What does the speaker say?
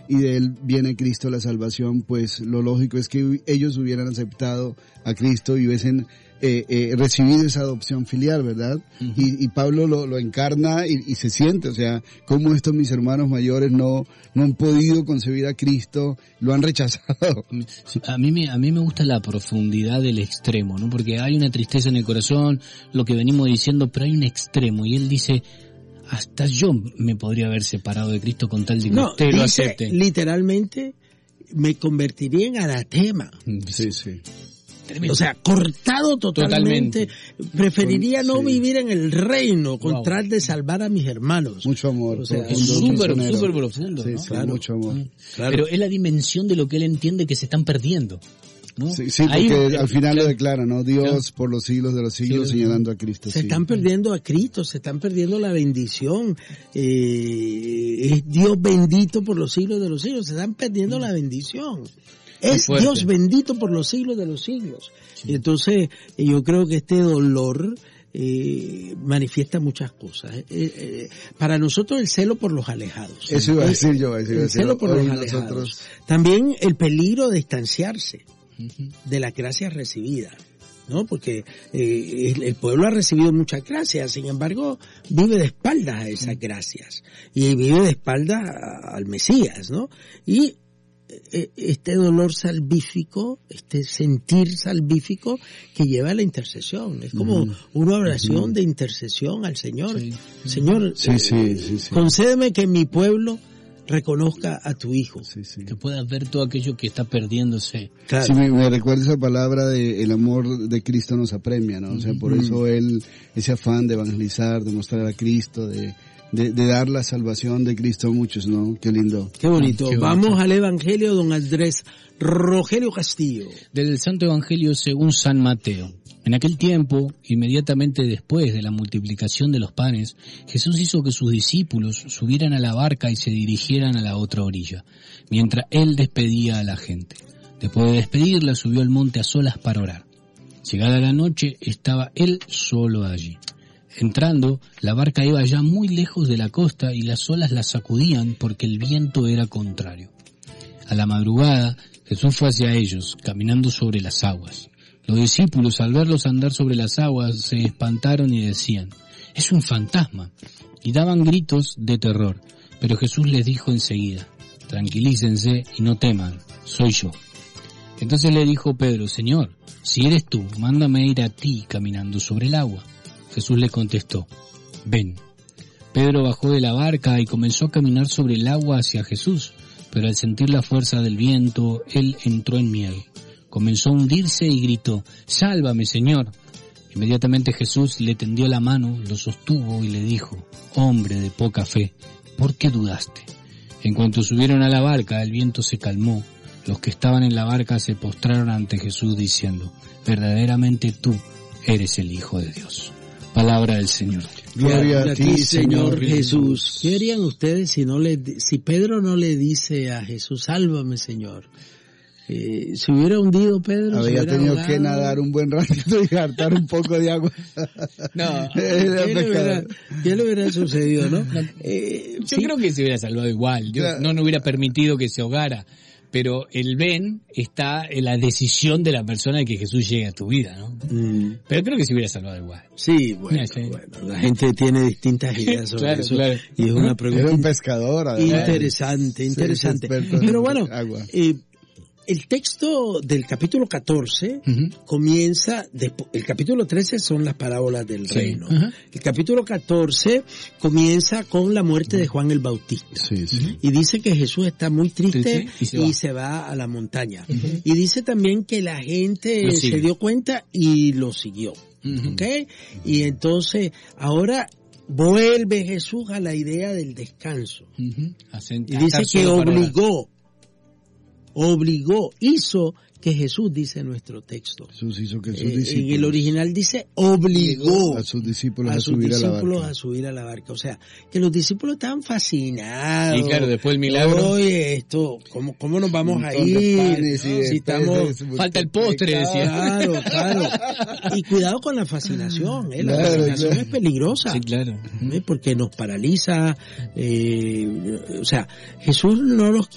y de él viene Cristo la salvación, pues lo lógico es que ellos hubieran aceptado a Cristo y hubiesen recibido esa adopción filial, ¿verdad? Uh-huh. Y Pablo lo encarna y se siente, o sea, cómo estos mis hermanos mayores no han podido concebir a Cristo, lo han rechazado. A mí me gusta la profundidad del extremo, ¿no? Porque hay una tristeza en el corazón, lo que venimos diciendo, pero hay un extremo, y él dice, hasta yo me podría haber separado de Cristo con tal de que usted lo acepte. Literalmente, me convertiría en anatema. Sí, sí. O sea, cortado totalmente. Preferiría no vivir en el reino con tal de salvar a mis hermanos. Mucho amor. O sea, es súper profundo, sí, ¿no? Sí, claro. Mucho amor. Claro. Pero es la dimensión de lo que él entiende que se están perdiendo, ¿no? Sí, porque al final lo declara, ¿no? Dios por los siglos de los siglos, señalando a Cristo. Se están perdiendo a Cristo, se están perdiendo la bendición. Es Dios bendito por los siglos de los siglos, se están perdiendo la bendición. Es Dios bendito por los siglos de los siglos. Sí. Y entonces yo creo que este dolor manifiesta muchas cosas. Para nosotros el celo por los alejados. Eso iba a decir yo. El celo por los alejados. También el peligro de distanciarse de las gracias recibidas, ¿no? Porque el pueblo ha recibido muchas gracias, sin embargo vive de espaldas a esas gracias y vive de espaldas al Mesías, ¿no? Y este dolor salvífico, este sentir salvífico que lleva a la intercesión. Es como una oración de intercesión al Señor. Sí. Señor, concédeme que mi pueblo reconozca a tu Hijo. Sí. Que puedas ver todo aquello que está perdiéndose. Claro. Sí, me recuerda esa palabra de el amor de Cristo nos apremia, ¿no? O sea, por eso ese afán de evangelizar, de mostrar a Cristo, de dar la salvación de Cristo a muchos, ¿no? Qué lindo. Qué bonito. Vamos al Evangelio, don Andrés Rogelio Castillo. Del Santo Evangelio según San Mateo. En aquel tiempo, inmediatamente después de la multiplicación de los panes, Jesús hizo que sus discípulos subieran a la barca y se dirigieran a la otra orilla, mientras él despedía a la gente. Después de despedirla, subió al monte a solas para orar. Llegada la noche, estaba él solo allí. Entrando, la barca iba ya muy lejos de la costa y las olas la sacudían porque el viento era contrario. A la madrugada, Jesús fue hacia ellos, caminando sobre las aguas. Los discípulos, al verlos andar sobre las aguas, se espantaron y decían, «Es un fantasma», y daban gritos de terror. Pero Jesús les dijo enseguida, «Tranquilícense y no teman, soy yo». Entonces le dijo Pedro, «Señor, si eres tú, mándame ir a ti caminando sobre el agua». Jesús le contestó, «Ven». Pedro bajó de la barca y comenzó a caminar sobre el agua hacia Jesús, pero al sentir la fuerza del viento, él entró en miedo. Comenzó a hundirse y gritó, «Sálvame, Señor». Inmediatamente Jesús le tendió la mano, lo sostuvo y le dijo, «Hombre de poca fe, ¿por qué dudaste?». En cuanto subieron a la barca, el viento se calmó. Los que estaban en la barca se postraron ante Jesús diciendo, «Verdaderamente tú eres el Hijo de Dios». Palabra del Señor. Gloria a ti, Señor Jesús. ¿Qué harían ustedes si Pedro no le dice a Jesús, «Sálvame, Señor»? ¿Se hubiera hundido Pedro? Había tenido que nadar un buen ratito y hartar un poco de agua. No, ¿qué le hubiera sucedido, no? Yo creo que se hubiera salvado igual. Yo no hubiera permitido que se ahogara. Pero el ven está en la decisión de la persona de que Jesús llegue a tu vida, ¿no? Pero creo que se hubiera salvado igual. Sí, bueno, la gente tiene distintas ideas sobre eso. Claro. Y es una pregunta. Era un pescador, además. Interesante. Pero bueno, el texto del capítulo 14 comienza, el capítulo 13 son las parábolas del reino. El capítulo 14 comienza con la muerte de Juan el Bautista. Y dice que Jesús está muy triste y se va a la montaña. Y dice también que la gente se dio cuenta y lo siguió. ¿Okay? Y entonces, ahora vuelve Jesús a la idea del descanso. Y dice que hizo que Jesús, dice nuestro texto. Jesús hizo que sus discípulos. En el original dice obligó a sus discípulos a subir a la barca. O sea, que los discípulos estaban fascinados. Y claro, después el milagro. Oye, ¿cómo nos vamos a ir? Si estamos... Falta el postre, decía. Claro. Y cuidado con la fascinación, La fascinación es peligrosa. Sí, claro. Porque nos paraliza. O sea, Jesús no los